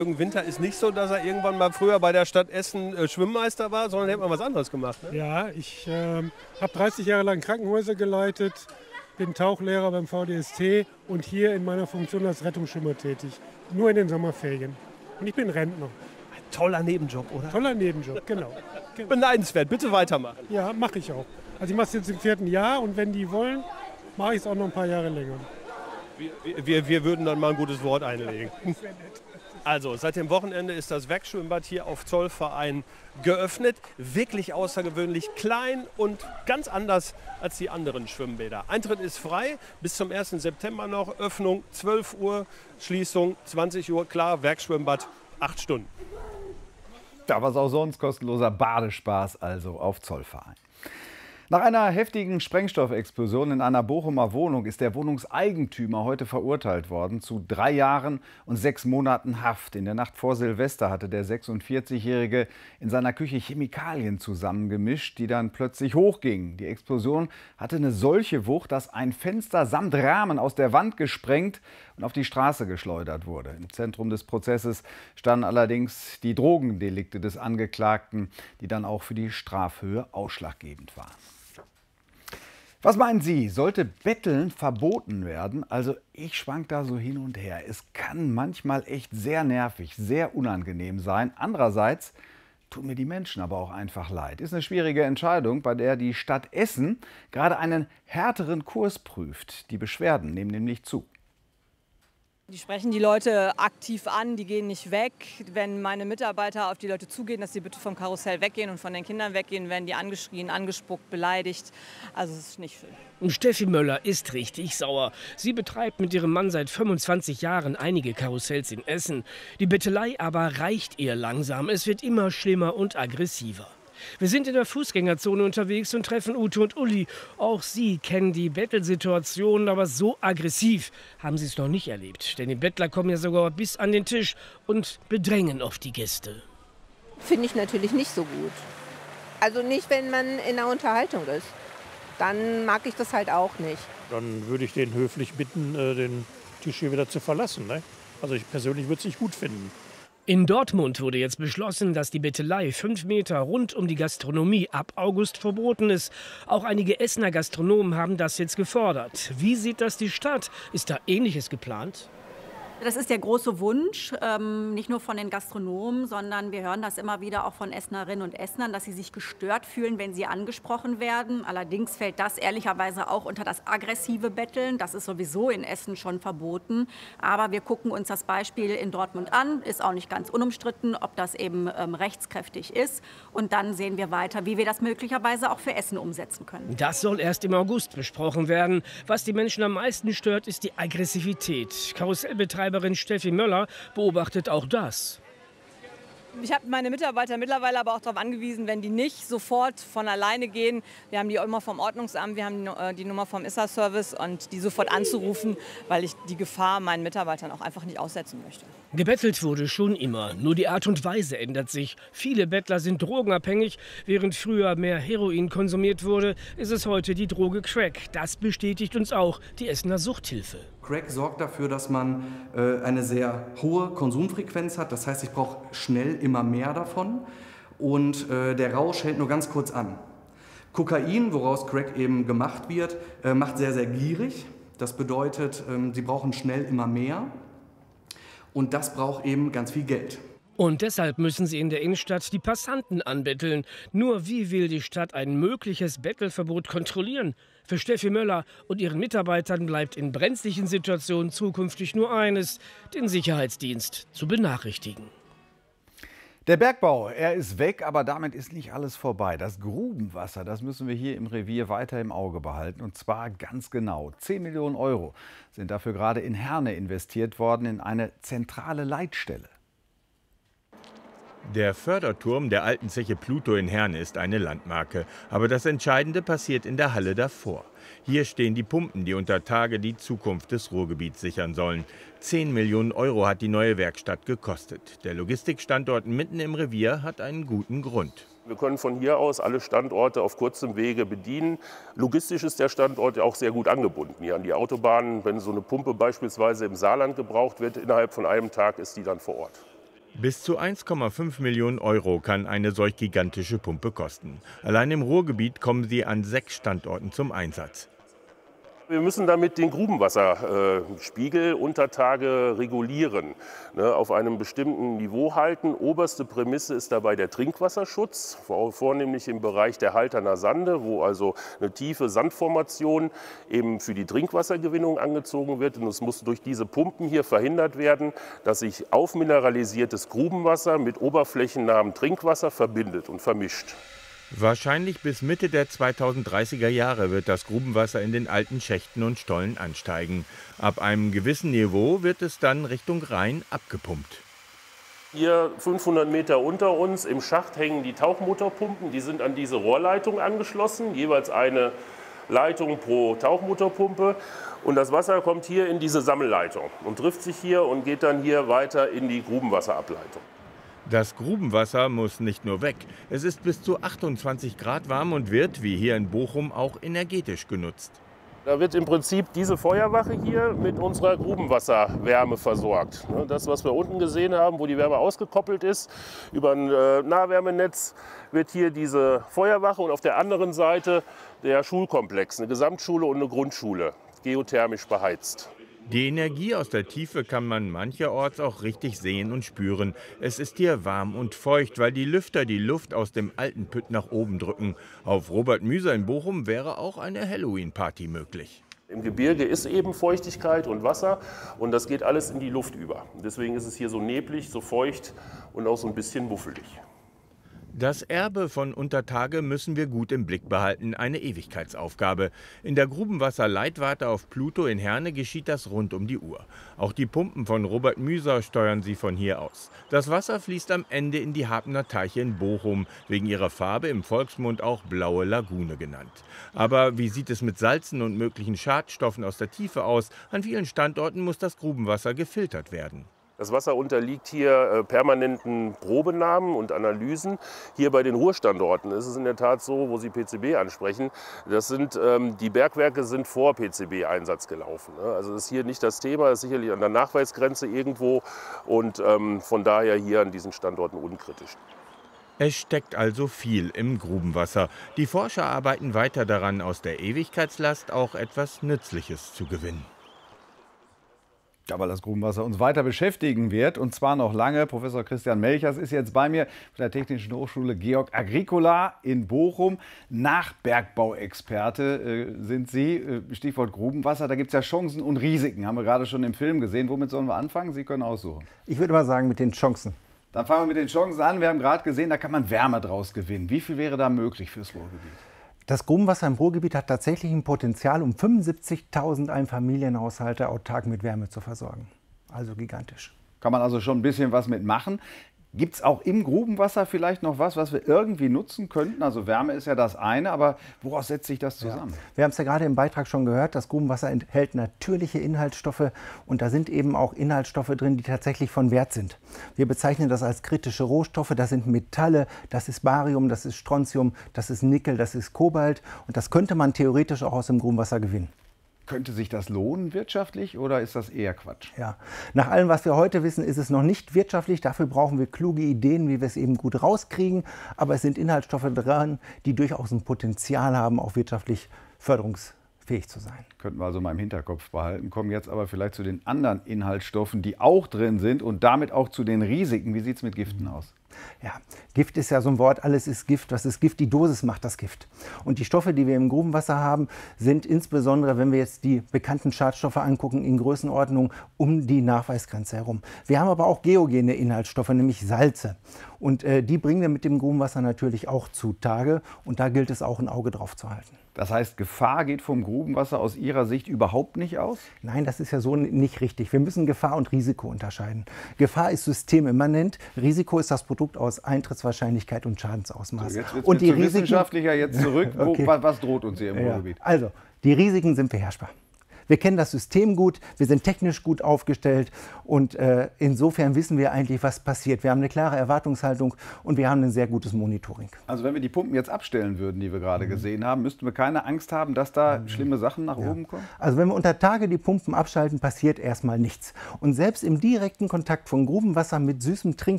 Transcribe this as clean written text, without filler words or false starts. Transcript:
Jürgen Winter ist nicht so, dass er irgendwann mal früher bei der Stadt Essen Schwimmmeister war, sondern er hat mal was anderes gemacht. Ne? Ja, ich habe 30 Jahre lang Krankenhäuser geleitet, bin Tauchlehrer beim VDST und hier in meiner Funktion als Rettungsschwimmer tätig. Nur in den Sommerferien. Und ich bin Rentner. Ein toller Nebenjob, oder? Toller Nebenjob, genau. Beneidenswert, bitte weitermachen. Ja, mache ich auch. Also ich mache es jetzt im 4. Jahr und wenn die wollen, mache ich es auch noch ein paar Jahre länger. Wir würden dann mal ein gutes Wort einlegen. Also, seit dem Wochenende ist das Werkschwimmbad hier auf Zollverein geöffnet. Wirklich außergewöhnlich klein und ganz anders als die anderen Schwimmbäder. Eintritt ist frei, bis zum 1. September noch. Öffnung 12 Uhr, Schließung 20 Uhr. Klar, Werkschwimmbad 8 Stunden. Da was auch sonst, kostenloser Badespaß also auf Zollverein. Nach einer heftigen Sprengstoffexplosion in einer Bochumer Wohnung ist der Wohnungseigentümer heute verurteilt worden zu 3 Jahren und 6 Monaten Haft. In der Nacht vor Silvester hatte der 46-Jährige in seiner Küche Chemikalien zusammengemischt, die dann plötzlich hochgingen. Die Explosion hatte eine solche Wucht, dass ein Fenster samt Rahmen aus der Wand gesprengt und auf die Straße geschleudert wurde. Im Zentrum des Prozesses standen allerdings die Drogendelikte des Angeklagten, die dann auch für die Strafhöhe ausschlaggebend waren. Was meinen Sie, sollte Betteln verboten werden? Also ich schwank da so hin und her. Es kann manchmal echt sehr nervig, sehr unangenehm sein. Andererseits tun mir die Menschen aber auch einfach leid. Ist eine schwierige Entscheidung, bei der die Stadt Essen gerade einen härteren Kurs prüft. Die Beschwerden nehmen nämlich zu. Die sprechen die Leute aktiv an, die gehen nicht weg. Wenn meine Mitarbeiter auf die Leute zugehen, dass sie bitte vom Karussell weggehen und von den Kindern weggehen, werden die angeschrien, angespuckt, beleidigt. Also es ist nicht schön. Und Steffi Möller ist richtig sauer. Sie betreibt mit ihrem Mann seit 25 Jahren einige Karussells in Essen. Die Bettelei aber reicht ihr langsam. Es wird immer schlimmer und aggressiver. Wir sind in der Fußgängerzone unterwegs und treffen Ute und Uli. Auch sie kennen die Bettelsituation, aber so aggressiv haben sie es noch nicht erlebt. Denn die Bettler kommen ja sogar bis an den Tisch und bedrängen oft die Gäste. Finde ich natürlich nicht so gut. Also nicht, wenn man in einer Unterhaltung ist. Dann mag ich das halt auch nicht. Dann würde ich den höflich bitten, den Tisch hier wieder zu verlassen. Ne? Also ich persönlich würde es nicht gut finden. In Dortmund wurde jetzt beschlossen, dass die Bettelei 5 Meter rund um die Gastronomie ab August verboten ist. Auch einige Essener Gastronomen haben das jetzt gefordert. Wie sieht das die Stadt? Ist da Ähnliches geplant? Das ist der große Wunsch, nicht nur von den Gastronomen, sondern wir hören das immer wieder auch von Essenerinnen und Essenern, dass sie sich gestört fühlen, wenn sie angesprochen werden. Allerdings fällt das ehrlicherweise auch unter das aggressive Betteln. Das ist sowieso in Essen schon verboten. Aber wir gucken uns das Beispiel in Dortmund an. Ist auch nicht ganz unumstritten, ob das eben rechtskräftig ist. Und dann sehen wir weiter, wie wir das möglicherweise auch für Essen umsetzen können. Das soll erst im August besprochen werden. Was die Menschen am meisten stört, ist die Aggressivität. Karussellbetreiber Steffi Möller beobachtet auch das. Ich habe meine Mitarbeiter mittlerweile aber auch darauf angewiesen, wenn die nicht sofort von alleine gehen. Wir haben die immer vom Ordnungsamt, wir haben die Nummer vom ISSA-Service und die sofort anzurufen, weil ich die Gefahr meinen Mitarbeitern auch einfach nicht aussetzen möchte. Gebettelt wurde schon immer, nur die Art und Weise ändert sich. Viele Bettler sind drogenabhängig. Während früher mehr Heroin konsumiert wurde, ist es heute die Droge Crack. Das bestätigt uns auch die Essener Suchthilfe. Crack sorgt dafür, dass man eine sehr hohe Konsumfrequenz hat. Das heißt, ich brauche schnell immer mehr davon. Und der Rausch hält nur ganz kurz an. Kokain, woraus Crack eben gemacht wird, macht sehr, sehr gierig. Das bedeutet, Sie brauchen schnell immer mehr. Und das braucht eben ganz viel Geld. Und deshalb müssen sie in der Innenstadt die Passanten anbetteln. Nur wie will die Stadt ein mögliches Bettelverbot kontrollieren? Für Steffi Möller und ihren Mitarbeitern bleibt in brenzlichen Situationen zukünftig nur eines: den Sicherheitsdienst zu benachrichtigen. Der Bergbau, er ist weg, aber damit ist nicht alles vorbei. Das Grubenwasser, das müssen wir hier im Revier weiter im Auge behalten. Und zwar ganz genau. 10 Millionen Euro sind dafür gerade in Herne investiert worden, in eine zentrale Leitstelle. Der Förderturm der alten Zeche Pluto in Herne ist eine Landmarke. Aber das Entscheidende passiert in der Halle davor. Hier stehen die Pumpen, die unter Tage die Zukunft des Ruhrgebiets sichern sollen. 10 Millionen Euro hat die neue Werkstatt gekostet. Der Logistikstandort mitten im Revier hat einen guten Grund. Wir können von hier aus alle Standorte auf kurzem Wege bedienen. Logistisch ist der Standort auch sehr gut angebunden hier an die Autobahnen. Wenn so eine Pumpe beispielsweise im Saarland gebraucht wird, innerhalb von einem Tag ist die dann vor Ort. Bis zu 1,5 Millionen € kann eine solch gigantische Pumpe kosten. Allein im Ruhrgebiet kommen sie an 6 Standorten zum Einsatz. Wir müssen damit den Grubenwasserspiegel unter Tage regulieren, auf einem bestimmten Niveau halten. Oberste Prämisse ist dabei der Trinkwasserschutz, vornehmlich im Bereich der Halterner Sande, wo also eine tiefe Sandformation eben für die Trinkwassergewinnung angezogen wird. Und es muss durch diese Pumpen hier verhindert werden, dass sich aufmineralisiertes Grubenwasser mit oberflächennahem Trinkwasser verbindet und vermischt. Wahrscheinlich bis Mitte der 2030er Jahre wird das Grubenwasser in den alten Schächten und Stollen ansteigen. Ab einem gewissen Niveau wird es dann Richtung Rhein abgepumpt. Hier 500 Meter unter uns im Schacht hängen die Tauchmotorpumpen. Die sind an diese Rohrleitung angeschlossen, jeweils eine Leitung pro Tauchmotorpumpe. Und das Wasser kommt hier in diese Sammelleitung und trifft sich hier und geht dann hier weiter in die Grubenwasserableitung. Das Grubenwasser muss nicht nur weg, es ist bis zu 28 Grad warm und wird, wie hier in Bochum, auch energetisch genutzt. Da wird im Prinzip diese Feuerwache hier mit unserer Grubenwasserwärme versorgt. Das, was wir unten gesehen haben, wo die Wärme ausgekoppelt ist, über ein Nahwärmenetz wird hier diese Feuerwache und auf der anderen Seite der Schulkomplex, eine Gesamtschule und eine Grundschule, geothermisch beheizt. Die Energie aus der Tiefe kann man mancherorts auch richtig sehen und spüren. Es ist hier warm und feucht, weil die Lüfter die Luft aus dem alten Pütt nach oben drücken. Auf Robert-Müser in Bochum wäre auch eine Halloween-Party möglich. Im Gebirge ist eben Feuchtigkeit und Wasser und das geht alles in die Luft über. Deswegen ist es hier so neblig, so feucht und auch so ein bisschen muffelig. Das Erbe von Untertage müssen wir gut im Blick behalten, eine Ewigkeitsaufgabe. In der Grubenwasserleitwarte auf Pluto in Herne geschieht das rund um die Uhr. Auch die Pumpen von Robert Müser steuern sie von hier aus. Das Wasser fließt am Ende in die Hapener Teiche in Bochum, wegen ihrer Farbe im Volksmund auch Blaue Lagune genannt. Aber wie sieht es mit Salzen und möglichen Schadstoffen aus der Tiefe aus? An vielen Standorten muss das Grubenwasser gefiltert werden. Das Wasser unterliegt hier permanenten Probenahmen und Analysen. Hier bei den Ruhrstandorten ist es in der Tat so, wo Sie PCB ansprechen, die Bergwerke sind vor PCB-Einsatz gelaufen. Also das ist hier nicht das Thema, das ist sicherlich an der Nachweisgrenze irgendwo und von daher hier an diesen Standorten unkritisch. Es steckt also viel im Grubenwasser. Die Forscher arbeiten weiter daran, aus der Ewigkeitslast auch etwas Nützliches zu gewinnen. Ja, weil das Grubenwasser uns weiter beschäftigen wird, und zwar noch lange. Professor Christian Melchers ist jetzt bei mir von der Technischen Hochschule Georg Agricola in Bochum. Nachbergbauexperte sind Sie. Stichwort Grubenwasser, da gibt es ja Chancen und Risiken, haben wir gerade schon im Film gesehen. Womit sollen wir anfangen? Sie können aussuchen. Ich würde mal sagen mit den Chancen. Dann fangen wir mit den Chancen an. Wir haben gerade gesehen, da kann man Wärme draus gewinnen. Wie viel wäre da möglich fürs Ruhrgebiet? Das Grubenwasser im Ruhrgebiet hat tatsächlich ein Potenzial, um 75.000 Einfamilienhaushalte autark mit Wärme zu versorgen. Also gigantisch. Kann man also schon ein bisschen was mitmachen. Gibt es auch im Grubenwasser vielleicht noch was wir irgendwie nutzen könnten? Also Wärme ist ja das eine, aber woraus setzt sich das zusammen? Ja. Wir haben es ja gerade im Beitrag schon gehört, das Grubenwasser enthält natürliche Inhaltsstoffe und da sind eben auch Inhaltsstoffe drin, die tatsächlich von Wert sind. Wir bezeichnen das als kritische Rohstoffe, das sind Metalle, das ist Barium, das ist Strontium, das ist Nickel, das ist Kobalt und das könnte man theoretisch auch aus dem Grubenwasser gewinnen. Könnte sich das lohnen wirtschaftlich oder ist das eher Quatsch? Ja, nach allem, was wir heute wissen, ist es noch nicht wirtschaftlich. Dafür brauchen wir kluge Ideen, wie wir es eben gut rauskriegen. Aber es sind Inhaltsstoffe dran, die durchaus ein Potenzial haben, auch wirtschaftlich förderungsfähig zu sein. Könnten wir also mal im Hinterkopf behalten. Kommen jetzt aber vielleicht zu den anderen Inhaltsstoffen, die auch drin sind und damit auch zu den Risiken. Wie sieht es mit Giften aus? Ja, Gift ist ja so ein Wort, alles ist Gift. Was ist Gift? Die Dosis macht das Gift. Und die Stoffe, die wir im Grubenwasser haben, sind insbesondere, wenn wir jetzt die bekannten Schadstoffe angucken, in Größenordnung um die Nachweisgrenze herum. Wir haben aber auch geogene Inhaltsstoffe, nämlich Salze. Und die bringen wir mit dem Grubenwasser natürlich auch zutage. Und da gilt es auch, ein Auge drauf zu halten. Das heißt, Gefahr geht vom Grubenwasser aus Ihrer Sicht überhaupt nicht aus? Nein, das ist ja so nicht richtig. Wir müssen Gefahr und Risiko unterscheiden. Gefahr ist systemimmanent, Risiko ist das Produkt aus Eintrittswahrscheinlichkeit und Schadensausmaß. So, jetzt wird's und die Risiken, wissenschaftlicher jetzt zurück. Okay. Was droht uns hier im Ruhrgebiet? Also, die Risiken sind beherrschbar. Wir kennen das System gut, wir sind technisch gut aufgestellt und insofern wissen wir eigentlich, was passiert. Wir haben eine klare Erwartungshaltung und wir haben ein sehr gutes Monitoring. Also wenn wir die Pumpen jetzt abstellen würden, die wir gerade gesehen haben, müssten wir keine Angst haben, dass da schlimme Sachen nach oben kommen? Also wenn wir unter Tage die Pumpen abschalten, passiert erstmal nichts. Und selbst im direkten Kontakt von Grubenwasser mit süßem Trinkwasser